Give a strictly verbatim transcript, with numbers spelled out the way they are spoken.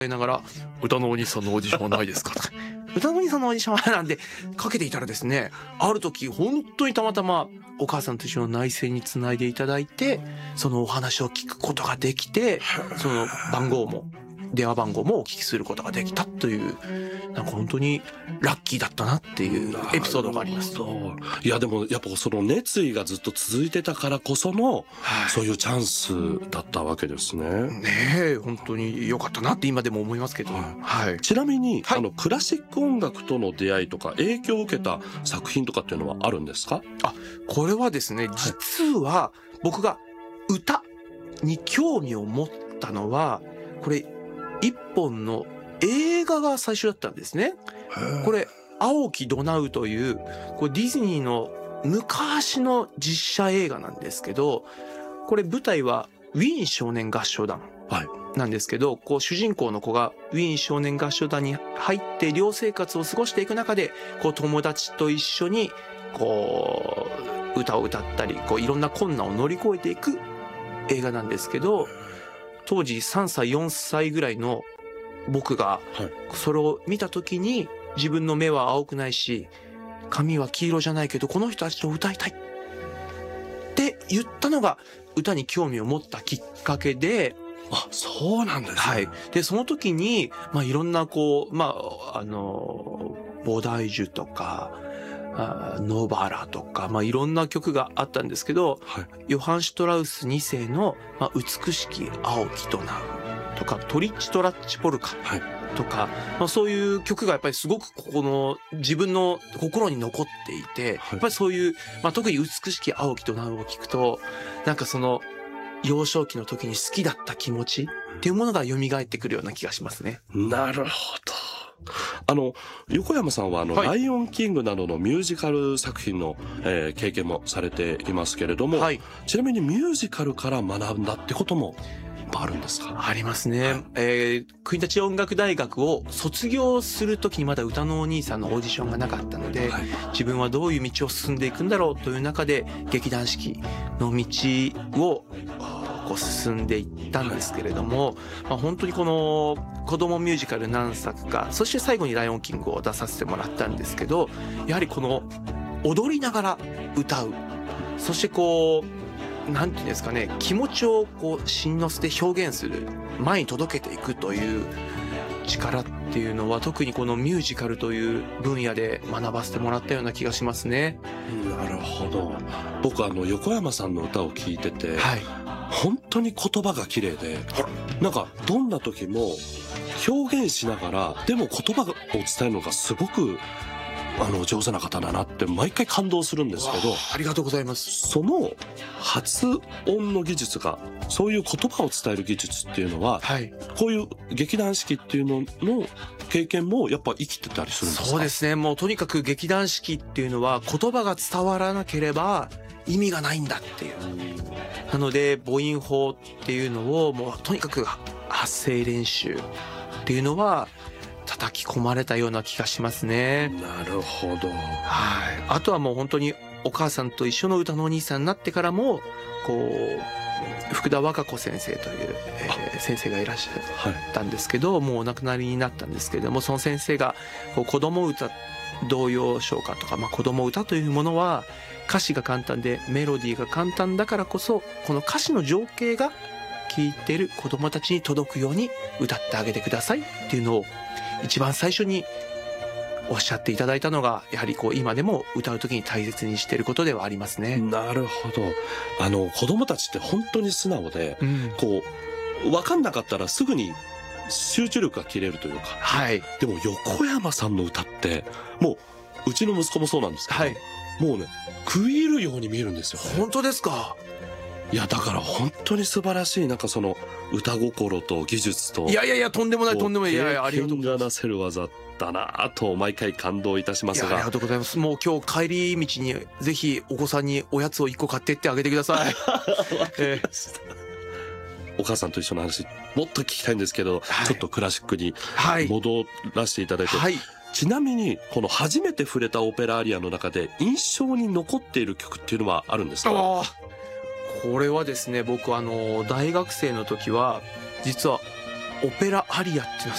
いながら歌のお兄さんのオーディションはないですかとか歌のお兄さんのオーディションはなんでかけていたらですね、ある時本当にたまたまお母さんと一緒の内線につないでいただいて、そのお話を聞くことができて、その番号も電話番号もお聞きすることができたという、なんか本当にラッキーだったなっていうエピソードがあります。 いやでもやっぱその熱意がずっと続いてたからこその、はい、そういうチャンスだったわけですね。 ねえ、本当に良かったなって今でも思いますけど、はいはい、ちなみに、はい、あのクラシック音楽との出会いとか影響を受けた作品とかっていうのはあるんですか？ あ、これはですね、実は僕が歌に興味を持ったのはこれ一本の映画が最初だったんですね。これ青きドナウというこれディズニーの昔の実写映画なんですけど、これ舞台はウィーン少年合唱団なんですけど、こう主人公の子がウィーン少年合唱団に入って寮生活を過ごしていく中で、こう友達と一緒にこう歌を歌ったり、こういろんな困難を乗り越えていく映画なんですけど、当時さんさいよんさいぐらいの僕がそれを見た時に、自分の目は青くないし髪は黄色じゃないけどこの人たちと歌いたいって言ったのが歌に興味を持ったきっかけで。 あ、そうなんですね。 はい。でその時にまあいろんなこうまああのボダイジュとかあノバラとか、まあ、いろんな曲があったんですけど、はい、ヨハン・シュトラウスにせいの、まあ、美しき青きドナウとかトリッチ・トラッチ・ポルカとか、はい、まあ、そういう曲がやっぱりすごくこの自分の心に残っていて、はい、やっぱりそういう、まあ、特に美しき青きドナウを聞くとなんかその幼少期の時に好きだった気持ちっていうものが蘇ってくるような気がしますね。 なるほど。あの横山さんはあの、はい、ライオンキングなどのミュージカル作品の、えー、経験もされていますけれども、はい、ちなみにミュージカルから学んだってこともあるんですか？ ありますね。はい、えー、国立音楽大学を卒業する時にまだ歌のお兄さんのオーディションがなかったので、はい、自分はどういう道を進んでいくんだろうという中で劇団四季の道をこう進んでいったんですけれども、まあ、本当にこの子供ミュージカル何作か、そして最後にライオンキングを出させてもらったんですけど、やはりこの踊りながら歌う、そしてこうなんていうんですかね、気持ちをこう芯のせて表現する、前に届けていくという力っていうのは特にこのミュージカルという分野で学ばせてもらったような気がしますね。 なるほど。僕あの横山さんの歌を聴いてて、はい、本当に言葉が綺麗で、なんかどんな時も表現しながらでも言葉を伝えるのがすごくあの上手な方だなって毎回感動するんですけど、 ありがとうございます。 その発音の技術が、そういう言葉を伝える技術っていうのは、はい、こういう劇団四季っていうのの経験もやっぱ生きてたりするんですか？ そうですね。もうとにかく劇団四季っていうのは言葉が伝わらなければ意味がないんだっていう。なので母音法っていうのをもうとにかく発声練習っていうのは叩き込まれたような気がしますね。 なるほど。 はい。あとはもう本当にお母さんと一緒の歌のお兄さんになってからもこう福田和歌子先生という、えー、先生がいらっしゃったんですけど、はい、もうお亡くなりになったんですけれども、その先生がこう子供歌童謡唱歌とか、まあ、子供歌というものは歌詞が簡単でメロディーが簡単だからこそ、この歌詞の情景が聴いてる子供たちに届くように歌ってあげてくださいっていうのを一番最初におっしゃっていただいたのが、やはりこう今でも歌う時に大切にしていることではありますね。 なるほど。あの子供たちって本当に素直で、うん、こう分かんなかったらすぐに集中力が切れるというか、はい、でも横山さんの歌ってもううちの息子もそうなんですけど、はい、もうね食い入るように見えるんですよ。 本当ですか？ いやだから本当に素晴らしい、なんかその歌心と技術と、 いやいやいやとんでもないとんでもない、いやいやありがとうございます。 がなせる技だなと毎回感動いたしますが、 いやありがとうございます。もう今日帰り道にぜひお子さんにおやつをいっこ買ってってあげてください。えー、 お母さんと一緒の話もっと聞きたいんですけど、はい、ちょっとクラシックに戻らせていただいて、はい、ちなみにこの初めて触れたオペラアリアの中で印象に残っている曲っていうのはあるんですか？ あこれはですね、僕あの大学生の時は実はオペラアリアっていうのは